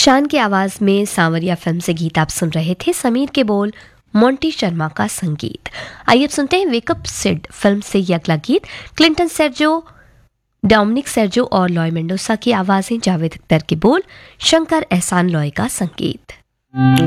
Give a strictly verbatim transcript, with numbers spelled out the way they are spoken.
शान की आवाज में सांवरिया फिल्म से गीत आप सुन रहे थे। समीर के बोल, मोंटी शर्मा का संगीत। आइए अब सुनते हैं वेकअप सिड फिल्म से ये अगला गीत। क्लिंटन सेर्जो, डोमिनिक सेर्जो और लॉय मेंडोसा की आवाजें, जावेद अख्तर के बोल, शंकर एहसान लॉय का संगीत।